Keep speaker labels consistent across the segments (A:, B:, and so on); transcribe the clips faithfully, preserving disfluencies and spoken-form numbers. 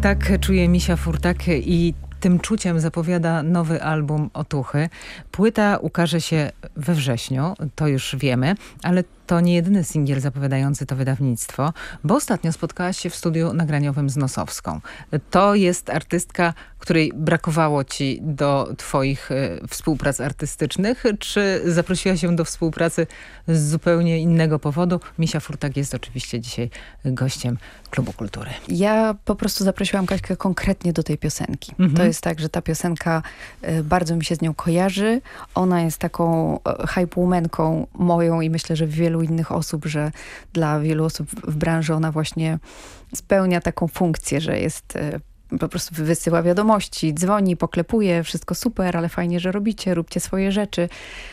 A: Tak czuje Misia Furtak i tym czuciem zapowiada nowy album Otuchy. Płyta ukaże się we wrześniu, to już wiemy, ale to nie jedyny singiel zapowiadający to wydawnictwo, bo ostatnio spotkałaś się w studiu nagraniowym z Nosowską. To jest artystka, której brakowało ci do twoich y, współprac artystycznych, czy zaprosiłaś się do współpracy z zupełnie innego powodu? Misia Furtak jest oczywiście dzisiaj gościem Klubu Kultury.
B: Ja po prostu zaprosiłam Kaśkę konkretnie do tej piosenki. Mhm. To jest tak, że ta piosenka y, bardzo mi się z nią kojarzy. Ona jest taką y, hypewomanką moją i myślę, że wielu innych osób, że dla wielu osób w branży ona właśnie spełnia taką funkcję, że jest y, po prostu wysyła wiadomości, dzwoni, poklepuje, wszystko super, ale fajnie, że robicie, róbcie swoje rzeczy.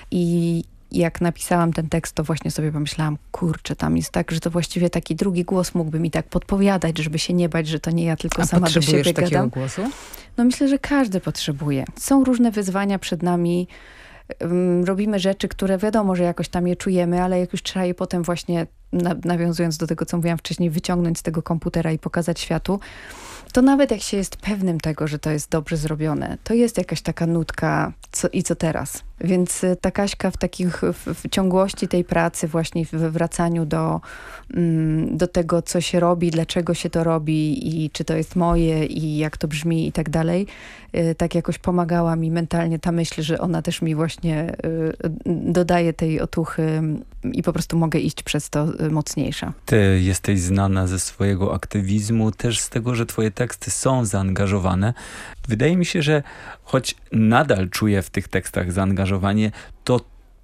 B: I jak napisałam ten tekst, to właśnie sobie pomyślałam, kurczę, tam jest tak, że to właściwie taki drugi głos mógłby mi tak podpowiadać, żeby się nie bać, że to nie ja, tylko
A: A
B: sama do siebie gadam.
A: potrzebujesz takiego głosu?
B: No myślę, że każdy potrzebuje. Są różne wyzwania przed nami. Um, robimy rzeczy, które wiadomo, że jakoś tam je czujemy, ale jak już trzeba je potem właśnie, na, nawiązując do tego, co mówiłam wcześniej, wyciągnąć z tego komputera i pokazać światu, to nawet jak się jest pewnym tego, że to jest dobrze zrobione, to jest jakaś taka nutka co, i co teraz. Więc ta Kaśka w takich, w, w ciągłości tej pracy, właśnie w wracaniu do, mm, do tego, co się robi, dlaczego się to robi i czy to jest moje i jak to brzmi i tak dalej, y, tak jakoś pomagała mi mentalnie ta myśl, że ona też mi właśnie y, dodaje tej otuchy i po prostu mogę iść przez to y, mocniejsza.
C: Ty jesteś znana ze swojego aktywizmu, też z tego, że twoje teksty są zaangażowane. Wydaje mi się, że choć nadal czuję w tych tekstach zaangażowanie, to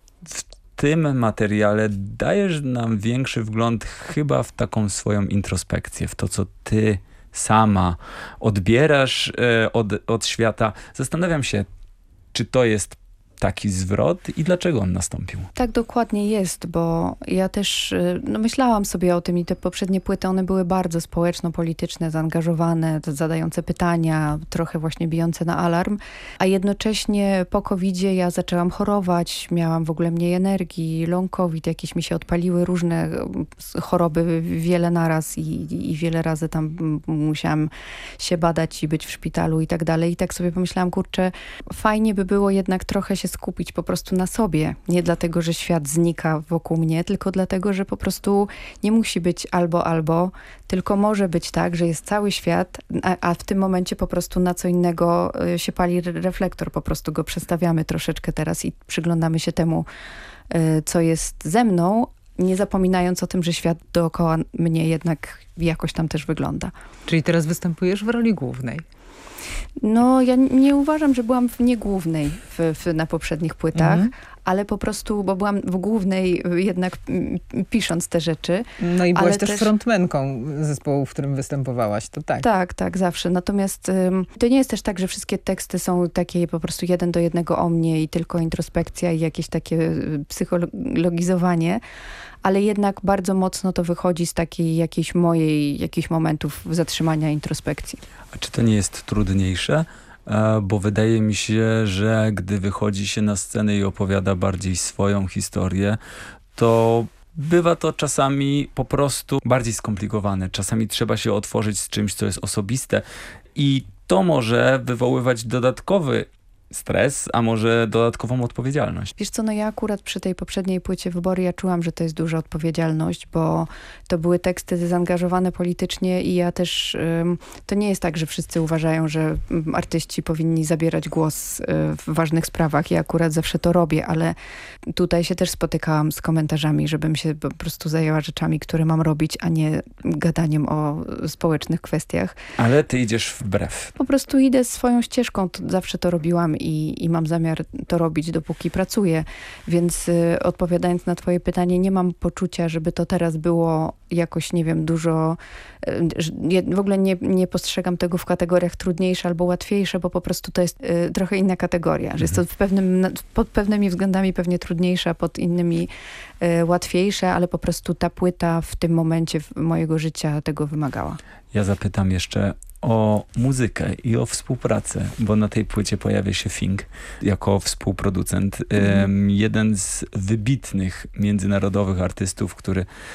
C: w tym materiale dajesz nam większy wgląd chyba w taką swoją introspekcję, w to, co ty sama odbierasz e, od, od świata. Zastanawiam się, czy to jest taki zwrot i dlaczego on nastąpił?
B: Tak dokładnie jest, bo ja też no, myślałam sobie o tym i te poprzednie płyty, one były bardzo społeczno-polityczne, zaangażowane, zadające pytania, trochę właśnie bijące na alarm, a jednocześnie po kowidzie ja zaczęłam chorować, miałam w ogóle mniej energii, long covid, jakieś mi się odpaliły różne choroby, wiele naraz i, i wiele razy tam musiałam się badać i być w szpitalu i tak dalej. I tak sobie pomyślałam, kurczę, fajnie by było jednak trochę się skupić po prostu na sobie. Nie dlatego, że świat znika wokół mnie, tylko dlatego, że po prostu nie musi być albo, albo, tylko może być tak, że jest cały świat, a, a w tym momencie po prostu na co innego się pali reflektor. Po prostu go przestawiamy troszeczkę teraz i przyglądamy się temu, co jest ze mną, nie zapominając o tym, że świat dookoła mnie jednak jakoś tam też wygląda.
A: Czyli teraz występujesz w roli głównej.
B: No, ja nie uważam, że byłam w niegłównej w, w, na poprzednich płytach, mhm. ale po prostu, bo byłam w głównej jednak pisząc te rzeczy.
A: No i byłaś też,
B: też
A: frontmenką zespołu, w którym występowałaś, to tak.
B: Tak, tak, zawsze. Natomiast ym, to nie jest też tak, że wszystkie teksty są takie po prostu jeden do jednego o mnie i tylko introspekcja i jakieś takie psychologizowanie, ale jednak bardzo mocno to wychodzi z takiej jakiejś mojej, jakichś momentów zatrzymania introspekcji.
C: A czy to nie jest trudniejsze? E, bo wydaje mi się, że gdy wychodzi się na scenę i opowiada bardziej swoją historię, to bywa to czasami po prostu bardziej skomplikowane. Czasami trzeba się otworzyć z czymś, co jest osobiste i to może wywoływać dodatkowy stres, a może dodatkową odpowiedzialność.
B: Wiesz co, no ja akurat przy tej poprzedniej płycie Wybory ja czułam, że to jest duża odpowiedzialność, bo to były teksty zaangażowane politycznie i ja też, ym, to nie jest tak, że wszyscy uważają, że artyści powinni zabierać głos y, w ważnych sprawach. Ja akurat zawsze to robię, ale tutaj się też spotykałam z komentarzami, żebym się po prostu zajęła rzeczami, które mam robić, a nie gadaniem o społecznych kwestiach.
C: Ale ty idziesz wbrew.
B: Po prostu idę swoją ścieżką, to zawsze to robiłam i, i mam zamiar to robić, dopóki pracuję. Więc y, odpowiadając na twoje pytanie, nie mam poczucia, żeby to teraz było jakoś, nie wiem, dużo... Y, w ogóle nie, nie postrzegam tego w kategoriach trudniejsze albo łatwiejsze, bo po prostu to jest y, trochę inna kategoria. Mhm. Że jest to w pewnym, pod pewnymi względami pewnie trudniejsze, pod innymi y, łatwiejsze, ale po prostu ta płyta w tym momencie mojego życia tego wymagała.
C: Ja zapytam jeszcze o muzykę i o współpracę, bo na tej płycie pojawia się Fink jako współproducent. Mm. Jeden z wybitnych międzynarodowych artystów, który